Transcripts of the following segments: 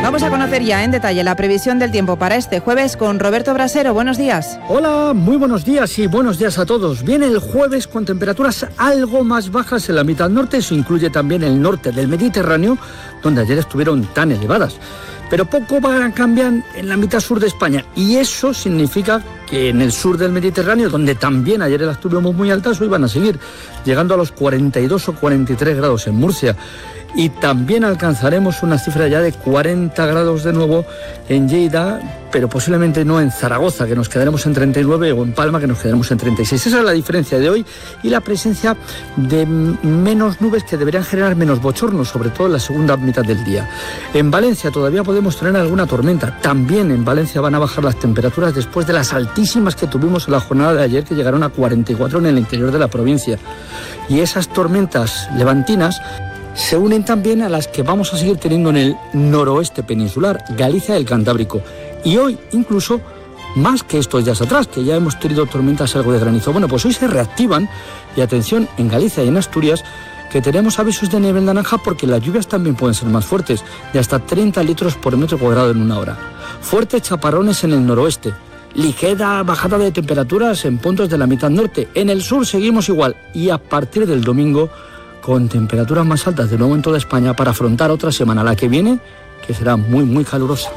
Vamos a conocer ya en detalle la previsión del tiempo para este jueves con Roberto Brasero. Buenos días. Hola, muy buenos días y buenos días a todos. Viene el jueves con temperaturas algo más bajas en la mitad norte. Eso incluye también el norte del Mediterráneo, donde ayer estuvieron tan elevadas. Pero poco cambian en la mitad sur de España, y eso significa que en el sur del Mediterráneo, donde también ayer las tuvimos muy altas, hoy van a seguir llegando a los 42 o 43 grados en Murcia. Y también alcanzaremos una cifra ya de 40 grados de nuevo en Lleida, pero posiblemente no en Zaragoza, que nos quedaremos en 39, o en Palma, que nos quedaremos en 36. Esa es la diferencia de hoy, y la presencia de menos nubes que deberían generar menos bochornos, sobre todo en la segunda mitad del día. En Valencia todavía podemos tener alguna tormenta. También en Valencia van a bajar las temperaturas después de las altísimas que tuvimos en la jornada de ayer, que llegaron a 44 en el interior de la provincia. Y esas tormentas levantinas se unen también a las que vamos a seguir teniendo en el noroeste peninsular, Galicia y el Cantábrico. Y hoy incluso más que estos días atrás, que ya hemos tenido tormentas algo de granizo. Bueno, pues hoy se reactivan, y atención, en Galicia y en Asturias, que tenemos avisos de nivel naranja porque las lluvias también pueden ser más fuertes, de hasta 30 litros por metro cuadrado en una hora. Fuertes chaparrones en el noroeste. Ligera bajada de temperaturas en puntos de la mitad norte. En el sur seguimos igual, y a partir del domingo con temperaturas más altas de nuevo en toda España para afrontar otra semana, la que viene, que será muy, muy calurosa.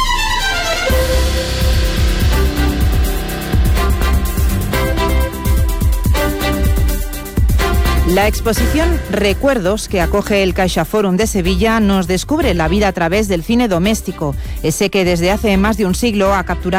La exposición Recuerdos, que acoge el CaixaForum de Sevilla, nos descubre la vida a través del cine doméstico, ese que desde hace más de un siglo ha capturado